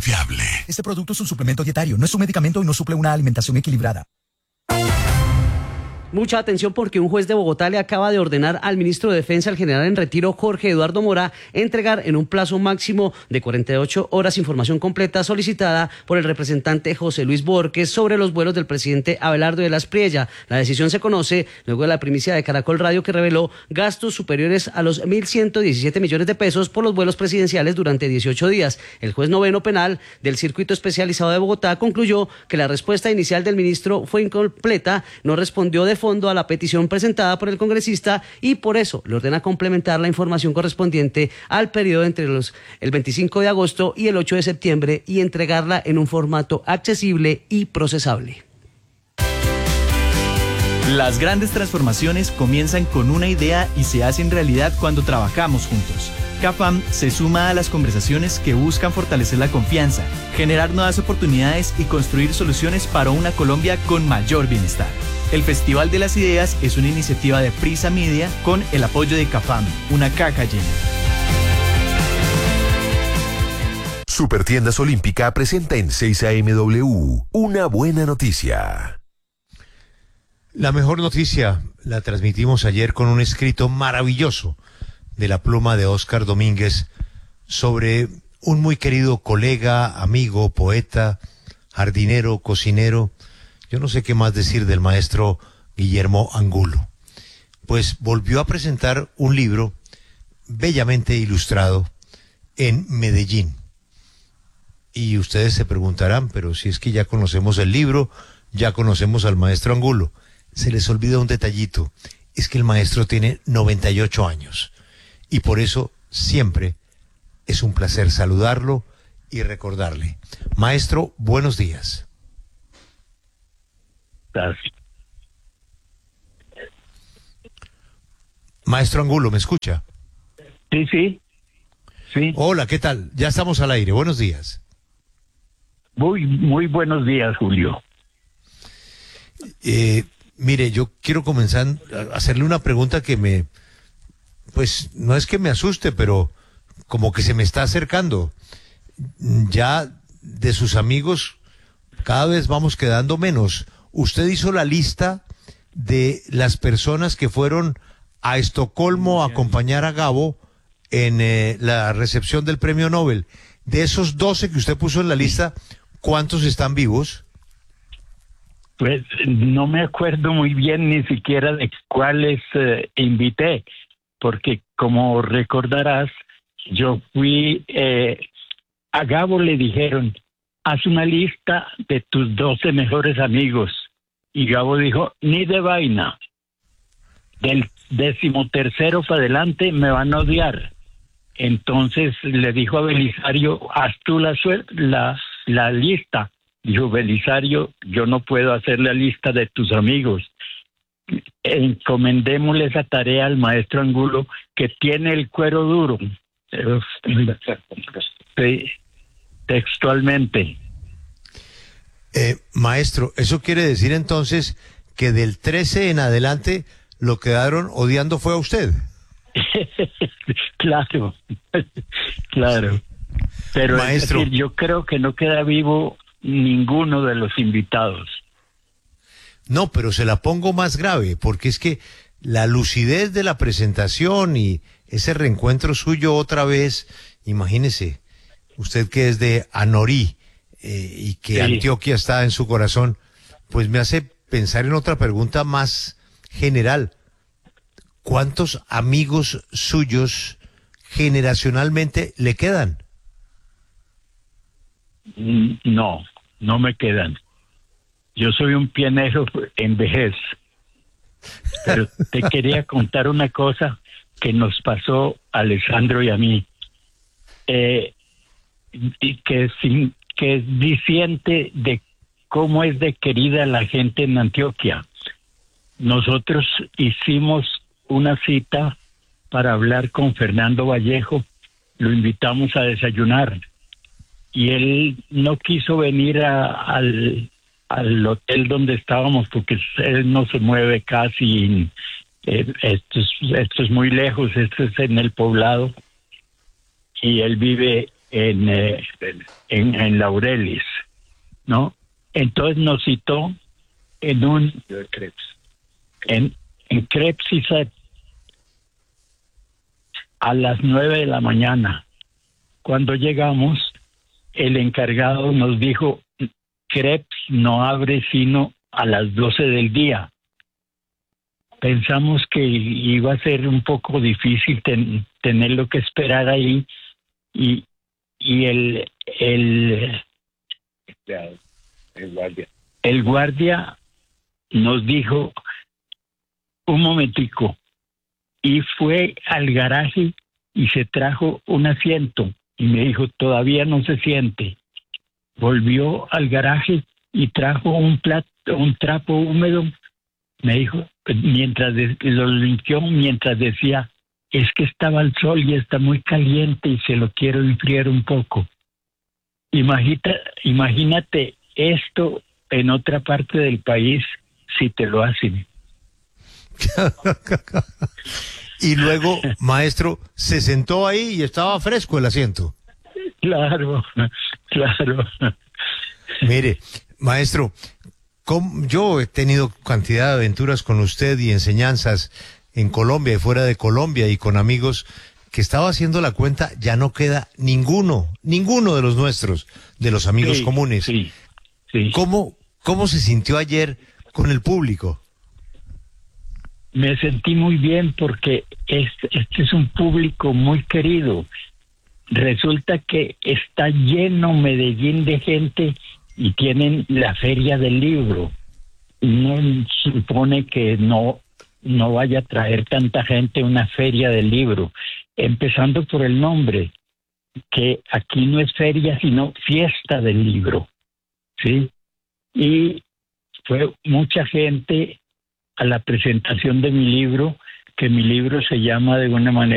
confiable. Este producto es un suplemento dietario, no es un medicamento y no suple una alimentación equilibrada. Mucha atención porque un juez de Bogotá le acaba de ordenar al ministro de Defensa, el general en retiro Jorge Eduardo Mora, entregar en un plazo máximo de 48 horas información completa solicitada por el representante José Luis Borges sobre los vuelos del presidente Abelardo de la Espriella. La decisión se conoce luego de la primicia de Caracol Radio, que reveló gastos superiores a los 1.117 millones de pesos por los vuelos presidenciales durante 18 días. El juez noveno penal del Circuito Especializado de Bogotá concluyó que la respuesta inicial del ministro fue incompleta, no respondió de fondo a la petición presentada por el congresista y por eso le ordena complementar la información correspondiente al periodo entre el 25 de agosto y el 8 de septiembre y entregarla en un formato accesible y procesable. Las grandes transformaciones comienzan con una idea y se hacen realidad cuando trabajamos juntos. CAFAM se suma a las conversaciones que buscan fortalecer la confianza, generar nuevas oportunidades y construir soluciones para una Colombia con mayor bienestar. El Festival de las Ideas es una iniciativa de Prisa Media con el apoyo de CAFAM, una caja llena. Supertiendas Olímpica presenta en 6 AMW una buena noticia. La mejor noticia la transmitimos ayer con un escrito maravilloso de la pluma de Óscar Domínguez sobre un muy querido colega, amigo, poeta, jardinero, cocinero. Yo no sé qué más decir del maestro Guillermo Angulo. Pues volvió a presentar un libro bellamente ilustrado en Medellín. Y ustedes se preguntarán, pero si es que ya conocemos el libro, ya conocemos al maestro Angulo. Se les olvida un detallito, es que el maestro tiene 98 años. Y por eso siempre es un placer saludarlo y recordarle. Maestro, buenos días. Maestro Angulo, ¿me escucha? Sí. Hola, ¿qué tal? Ya estamos al aire, buenos días. Muy buenos días, Julio. Mire, yo quiero comenzar a hacerle una pregunta que pues no es que me asuste, pero como que se me está acercando. Ya de sus amigos cada vez vamos quedando menos. Usted hizo la lista de las personas que fueron a Estocolmo a acompañar a Gabo en la recepción del premio Nobel. De esos 12 que usted puso en la lista, ¿cuántos están vivos? Pues no me acuerdo muy bien ni siquiera de cuáles invité, porque como recordarás, yo fui, a Gabo le dijeron, haz una lista de tus 12 mejores amigos. Y Gabo dijo, ni de vaina. Del 13º para adelante me van a odiar. Entonces le dijo a Belisario, haz tú la lista. Dijo Belisario, yo no puedo hacer la lista de tus amigos. Encomendémosle esa tarea al maestro Angulo, que tiene el cuero duro. Textualmente. Maestro, ¿eso quiere decir entonces que del 13 en adelante lo quedaron odiando fue a usted? Claro. Sí. Pero maestro, es decir, yo creo que no queda vivo ninguno de los invitados. No, pero se la pongo más grave, porque es que la lucidez de la presentación y ese reencuentro suyo otra vez, imagínese, usted que es de Anorí y que sí, Antioquia está en su corazón, pues me hace pensar en otra pregunta más general. ¿Cuántos amigos suyos generacionalmente le quedan? No me quedan. Yo soy un pionero en vejez. Pero te quería contar una cosa que nos pasó a Alessandro y a mí. Y que es diciente de cómo es de querida la gente en Antioquia. Nosotros hicimos una cita para hablar con Fernando Vallejo, lo invitamos a desayunar y él no quiso venir al hotel donde estábamos porque él no se mueve casi, esto es muy lejos, esto es en el Poblado y él vive en Laureles, ¿no? Entonces nos citó en Crepes y Set a las 9 de la mañana. Cuando llegamos, el encargado nos dijo: Crepes no abre sino a las 12 del día. Pensamos que iba a ser un poco difícil tenerlo que esperar ahí, y el guardia nos dijo: un momentico, y fue al garaje y se trajo un asiento y me dijo: todavía no se siente. Volvió al garaje y trajo un trapo húmedo, me dijo, mientras lo limpió, mientras decía: es que estaba al sol y está muy caliente y se lo quiero enfriar un poco. Imagínate esto en otra parte del país, si te lo hacen. Y luego, maestro, se sentó ahí y estaba fresco el asiento. Claro. Mire, maestro, yo he tenido cantidad de aventuras con usted y enseñanzas en Colombia y fuera de Colombia, y con amigos que estaba haciendo la cuenta, ya no queda ninguno de los nuestros, de los amigos comunes. Sí. ¿Cómo se sintió ayer con el público? Me sentí muy bien porque este es un público muy querido. Resulta que está lleno Medellín de gente y tienen la feria del libro. Uno supone que no vaya a traer tanta gente una feria del libro, empezando por el nombre, que aquí no es feria sino fiesta del libro, ¿sí? Y fue mucha gente a la presentación de mi libro, que mi libro se llama de una manera